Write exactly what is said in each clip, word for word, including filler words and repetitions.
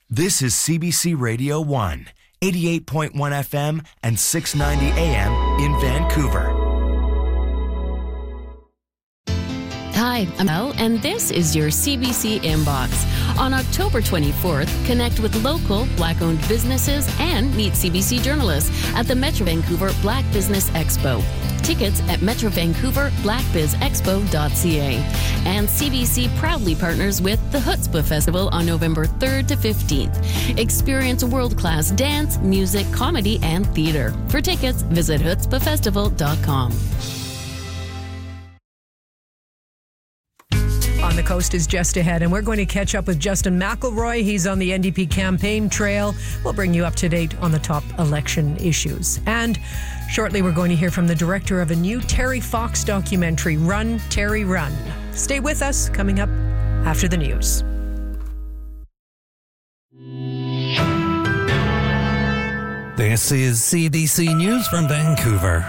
This is C B C Radio one, eighty-eight point one F M and six ninety A M in Vancouver. Hi, I'm Mel, and this is your C B C Inbox. On October twenty-fourth, connect with local Black-owned businesses and meet C B C journalists at the Metro Vancouver Black Business Expo. Tickets at metro vancouver black biz expo dot c a. And C B C proudly partners with the Chutzpah Festival on November third to fifteenth. Experience world-class dance, music, comedy, and theater. For tickets, visit chutzpah festival dot com. On the Coast is just ahead, and we're going to catch up with Justin McElroy. He's on the N D P campaign trail. We'll bring you up to date on the top election issues. And shortly, we're going to hear from the director of a new Terry Fox documentary, Run, Terry, Run. Stay with us, coming up after the news. This is C B C News from Vancouver.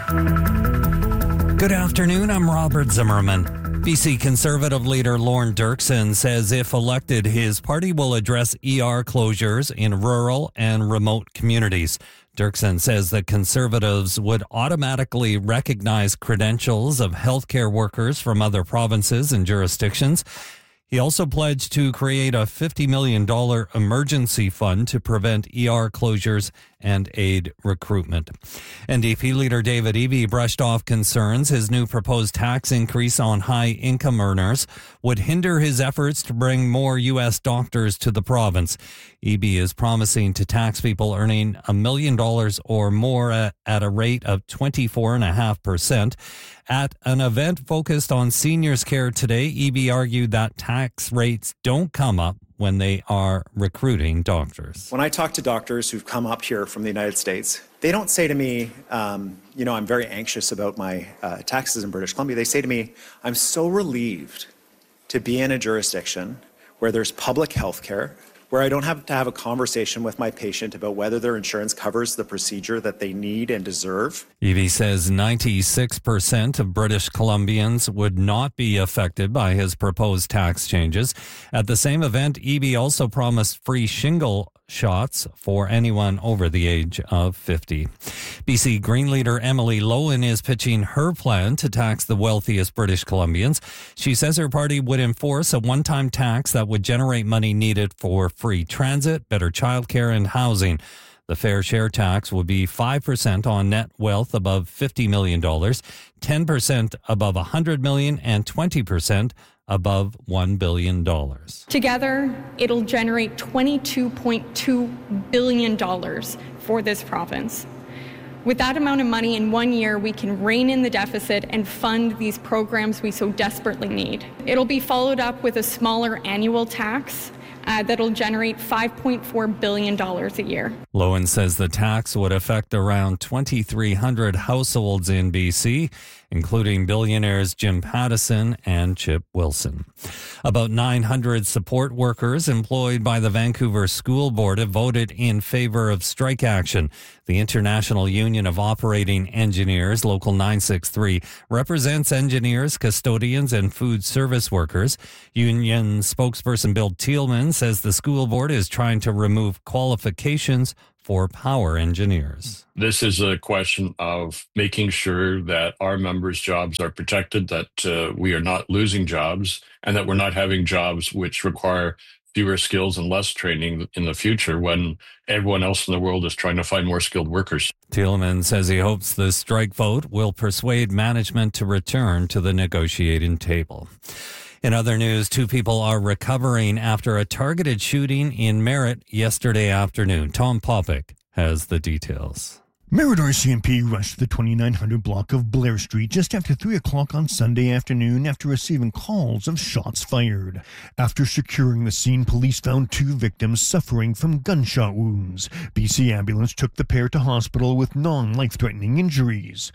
Good afternoon, I'm Robert Zimmerman. B C Conservative leader Lorne Dirksen says if elected, his party will address E R closures in rural and remote communities. Dirksen says that Conservatives would automatically recognize credentials of healthcare workers from other provinces and jurisdictions. He also pledged to create a fifty million dollars emergency fund to prevent E R closures and aid recruitment. N D P leader David Eby brushed off concerns his new proposed tax increase on high-income earners would hinder his efforts to bring more U S doctors to the province. Eby is promising to tax people earning a million dollars or more at, at a rate of twenty-four point five percent. At an event focused on seniors care today, Eby argued that tax rates don't come up when they are recruiting doctors. When I talk to doctors who've come up here from the United States, they don't say to me, um, you know, I'm very anxious about my uh, taxes in British Columbia. They say to me, I'm so relieved to be in a jurisdiction where there's public health care, where I don't have to have a conversation with my patient about whether their insurance covers the procedure that they need and deserve. Eby says ninety-six percent of British Columbians would not be affected by his proposed tax changes. At the same event, Eby also promised free shingle shots for anyone over the age of fifty. B C Green leader Emily Lowen is pitching her plan to tax the wealthiest British Columbians. She says her party would enforce a one-time tax that would generate money needed for free transit, better childcare, and housing. The fair share tax would be five percent on net wealth above fifty million dollars, ten percent above one hundred million dollars, and twenty percent above one billion dollars. Together, it'll generate twenty-two point two billion dollars for this province. With that amount of money in one year, we can rein in the deficit and fund these programs we so desperately need. It'll be followed up with a smaller annual tax Uh, that'll generate five point four billion dollars a year. Lowen says the tax would affect around twenty-three hundred households in B C, including billionaires Jim Pattison and Chip Wilson. About nine hundred support workers employed by the Vancouver School Board have voted in favor of strike action. The International Union of Operating Engineers, Local nine sixty-three, represents engineers, custodians, and food service workers. Union spokesperson Bill Thielman says the school board is trying to remove qualifications for power engineers. This is a question of making sure that our members' jobs are protected, that uh, we are not losing jobs, and that we're not having jobs which require fewer skills and less training in the future when everyone else in the world is trying to find more skilled workers. Thielman says he hopes the strike vote will persuade management to return to the negotiating table. In other news, two people are recovering after a targeted shooting in Merritt yesterday afternoon. Tom Popick has the details. Merritt R C M P rushed the twenty-nine hundred block of Blair Street just after three o'clock on Sunday afternoon after receiving calls of shots fired. After securing the scene, police found two victims suffering from gunshot wounds. B C Ambulance took the pair to hospital with non-life-threatening injuries.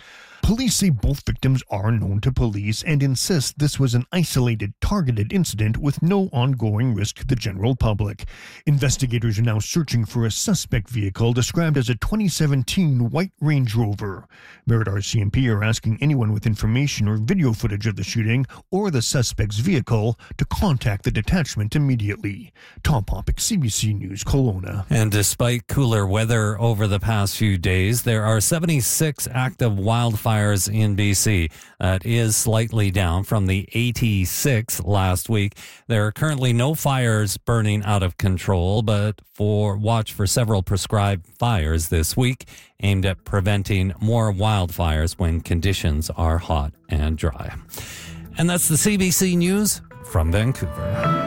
Police say both victims are known to police and insist this was an isolated, targeted incident with no ongoing risk to the general public. Investigators are now searching for a suspect vehicle described as a twenty seventeen white Range Rover. Merritt R C M P are asking anyone with information or video footage of the shooting or the suspect's vehicle to contact the detachment immediately. Tom Popick, C B C News, Kelowna. And despite cooler weather over the past few days, there are seventy-six active wildfires in B C. That is slightly down from the eighty-six last week. There are currently no fires burning out of control, but for watch for several prescribed fires this week aimed at preventing more wildfires when conditions are hot and dry. And that's the C B C News from Vancouver.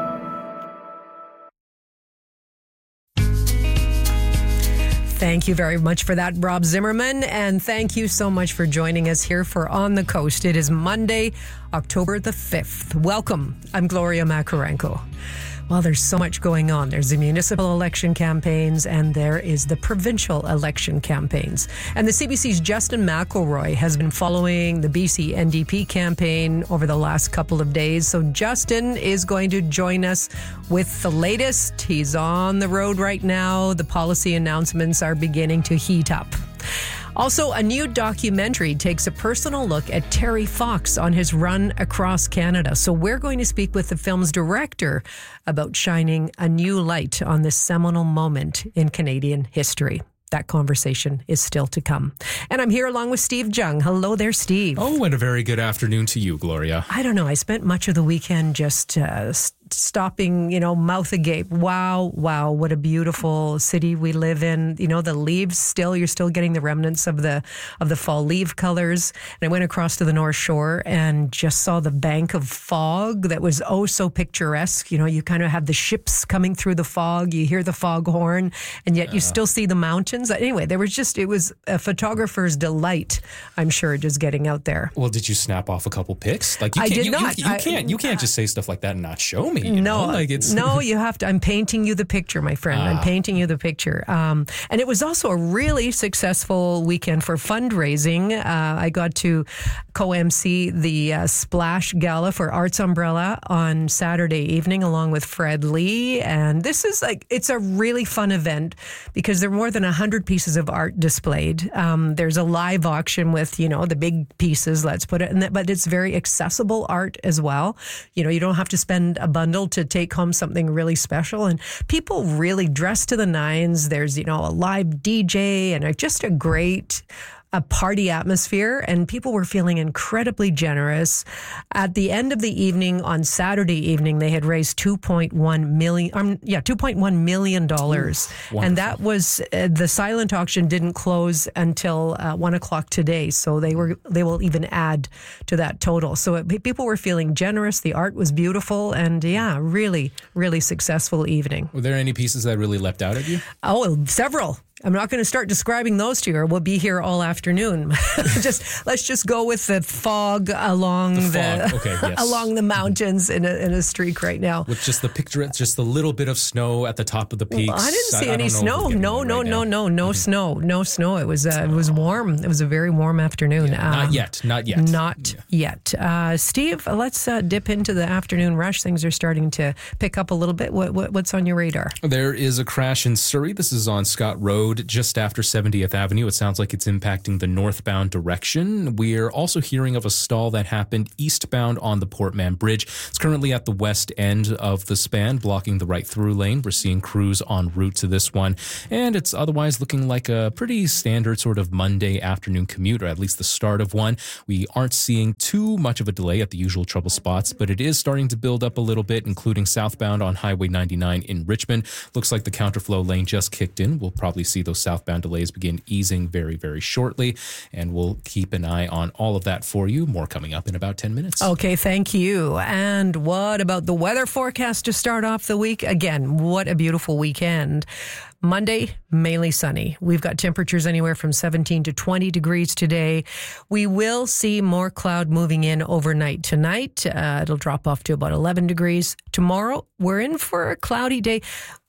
Thank you very much for that, Rob Zimmerman. And thank you so much for joining us here for On the Coast. It is Monday, October the fifth. Welcome. I'm Gloria Makarenko. Well, there's so much going on. There's the municipal election campaigns and there is the provincial election campaigns. And the C B C's Justin McElroy has been following the B C N D P campaign over the last couple of days. So Justin is going to join us with the latest. He's on the road right now. The policy announcements are beginning to heat up. Also, a new documentary takes a personal look at Terry Fox on his run across Canada. So we're going to speak with the film's director about shining a new light on this seminal moment in Canadian history. That conversation is still to come. And I'm here along with Steve Jung. Hello there, Steve. Oh, and a very good afternoon to you, Gloria. I don't know. I spent much of the weekend just uh, stopping, you know, mouth agape. Wow, wow, what a beautiful city we live in. You know, the leaves still, you're still getting the remnants of the of the fall leaf colors. And I went across to the North Shore and just saw the bank of fog that was oh so picturesque. You know, you kind of have the ships coming through the fog. You hear the foghorn, and yet you uh. still see the mountains. Anyway, there was just, it was a photographer's delight, I'm sure, just getting out there. Well, did you snap off a couple pics? Like you I can't, did you, not. You, you I, can't. You can't just say stuff like that and not show me. You no, know? like it's no. You have to. I'm painting you the picture, my friend. Ah. I'm painting you the picture. Um, and it was also a really successful weekend for fundraising. Uh, I got to co-M C the uh, Splash Gala for Arts Umbrella on Saturday evening, along with Fred Lee. And this is like, it's a really fun event because there are more than a hundred pieces of art displayed. Um, there's a live auction with, you know, the big pieces, let's put it in that, but it's very accessible art as well. You know, you don't have to spend a bundle to take home something really special. And people really dress to the nines. There's, you know, a live D J and a, just a great a party atmosphere, and people were feeling incredibly generous. At the end of the evening on Saturday evening, they had raised two point one million um, yeah, two point one million dollars. Ooh, and that was uh, the silent auction didn't close until uh, one o'clock today. So they were they will even add to that total. So it, people were feeling generous. The art was beautiful, and yeah, really, really successful evening. Were there any pieces that really leapt out at you? Oh, several. I'm not going to start describing those to you, or we'll be here all afternoon. just let's just go with the fog along the, the, fog. Okay, yes. along the mountains in a, in a streak right now. With just the picture, just a little bit of snow at the top of the peaks. Well, I didn't see I, any I snow. No, no, right no, no, no mm-hmm. snow. No snow. It was uh, it was warm. It was a very warm afternoon. Yeah, um, not yet. Not yet. Not yeah. yet. Uh, Steve, let's uh, dip into the afternoon rush. Things are starting to pick up a little bit. What, what what's on your radar? There is a crash in Surrey. This is on Scott Road, just after seventieth Avenue. It sounds like it's impacting the northbound direction. We're also hearing of a stall that happened eastbound on the Portman Bridge. It's currently at the west end of the span, blocking the right through lane. We're seeing crews en route to this one, and it's otherwise looking like a pretty standard sort of Monday afternoon commute, or at least the start of one. We aren't seeing too much of a delay at the usual trouble spots, but it is starting to build up a little bit, including southbound on Highway ninety-nine in Richmond. Looks like the counterflow lane just kicked in. We'll probably see those southbound delays begin easing very, very shortly, and we'll keep an eye on all of that for you. More coming up in about ten minutes. Okay, thank you. And what about the weather forecast to start off the week? Again, what a beautiful weekend. Monday, mainly sunny. We've got temperatures anywhere from seventeen to twenty degrees today. We will see more cloud moving in overnight tonight. Uh, it'll drop off to about eleven degrees. Tomorrow, we're in for a cloudy day.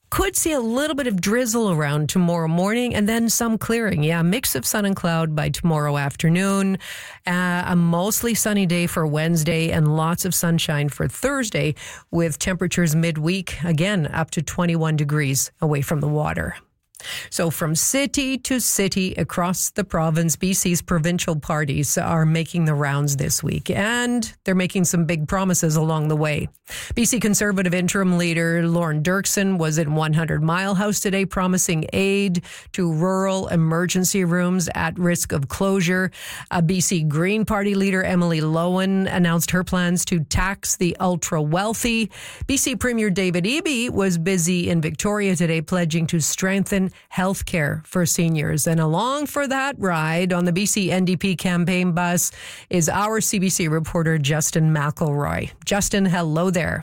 could see a little bit of drizzle around tomorrow morning and then some clearing. Yeah, a mix of sun and cloud by tomorrow afternoon. Uh, a mostly sunny day for Wednesday and lots of sunshine for Thursday with temperatures midweek, again, up to twenty-one degrees away from the water. So from city to city across the province, B C's provincial parties are making the rounds this week, and they're making some big promises along the way. B C Conservative interim leader Lorne Dirksen was in one hundred Mile House today promising aid to rural emergency rooms at risk of closure. A B C Green Party leader Emily Lowen announced her plans to tax the ultra-wealthy. B C Premier David Eby was busy in Victoria today pledging to strengthen health care for seniors. And along for that ride on the B C N D P campaign bus is our C B C reporter Justin McElroy. Justin, hello there.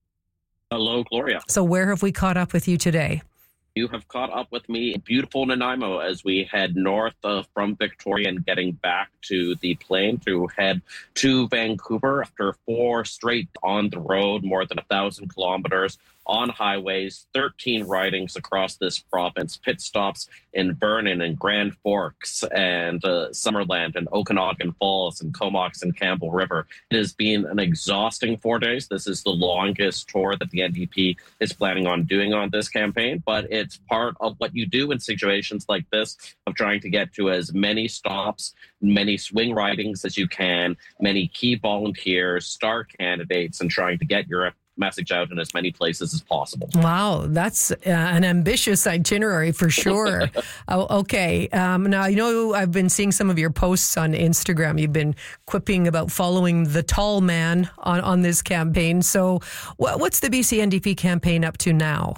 Hello, Gloria. So where have we caught up with you today? You have caught up with me in beautiful Nanaimo as we head north uh, from Victoria and getting back to the plain to head to Vancouver after four straight on the road, more than a thousand kilometers on highways, thirteen ridings across this province, pit stops in Vernon and Grand Forks and uh, Summerland and Okanagan Falls and Comox and Campbell River. It has been an exhausting four days. This is the longest tour that the N D P is planning on doing on this campaign, but it's part of what you do in situations like this of trying to get to as many stops, many swing ridings as you can, many key volunteers, star candidates, and trying to get your message out in as many places as possible. Wow, that's uh, an ambitious itinerary for sure. oh, okay. Um, now, I know I've been seeing some of your posts on Instagram. You've been quipping about following the tall man on, on this campaign. So wh- what's the B C N D P campaign up to now?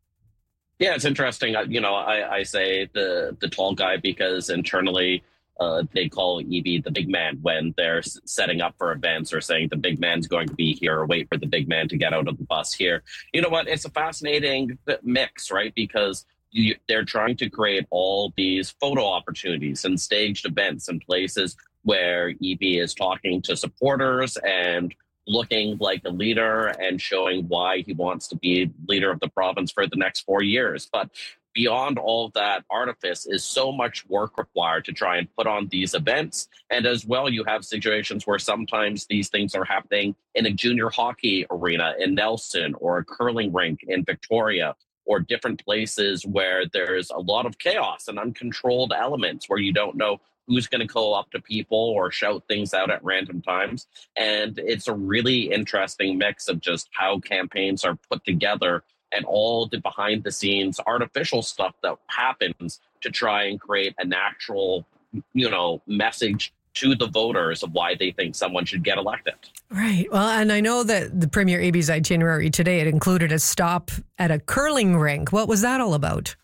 Yeah, it's interesting. You know, I, I say the, the tall guy because internally Uh, they call Eby the big man when they're setting up for events or saying the big man's going to be here or wait for the big man to get out of the bus here. You know what? It's a fascinating mix, right? Because you, they're trying to create all these photo opportunities and staged events and places where Eby is talking to supporters and looking like a leader and showing why he wants to be leader of the province for the next four years. But beyond all that artifice is so much work required to try and put on these events. And as well, you have situations where sometimes these things are happening in a junior hockey arena in Nelson or a curling rink in Victoria or different places where there's a lot of chaos and uncontrolled elements where you don't know who's going to go up to people or shout things out at random times. And it's a really interesting mix of just how campaigns are put together and all the behind the scenes artificial stuff that happens to try and create a natural, you know, message to the voters of why they think someone should get elected. Right. Well, and I know that the Premier Eby's itinerary today, it included a stop at a curling rink. What was that all about?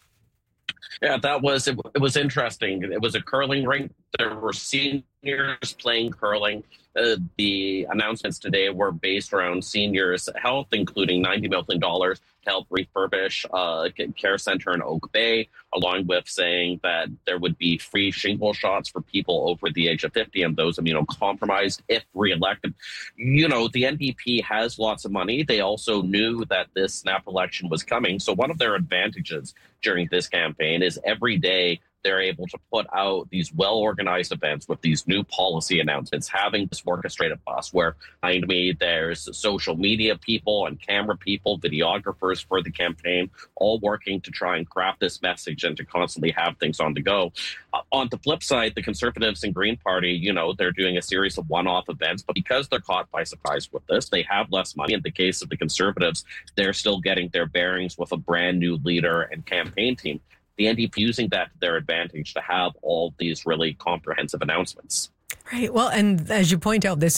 Yeah, that was, it, it was interesting. It was a curling rink. There were seniors playing curling. Uh, the announcements today were based around seniors' health, including ninety million dollars to help refurbish a care center in Oak Bay, along with saying that there would be free shingle shots for people over the age of fifty and those immunocompromised if reelected. You know, the N D P has lots of money. They also knew that this snap election was coming. So one of their advantages during this campaign is every day they're able to put out these well-organized events with these new policy announcements, having this orchestrated bus where behind me there's social media people and camera people, videographers for the campaign, all working to try and craft this message and to constantly have things on the go. Uh, on the flip side, the Conservatives and Green Party, you know, they're doing a series of one-off events, but because they're caught by surprise with this, they have less money. In the case of the Conservatives, they're still getting their bearings with a brand new leader and campaign team. The N D P using that to their advantage to have all these really comprehensive announcements. Right. Well, and as you point out, this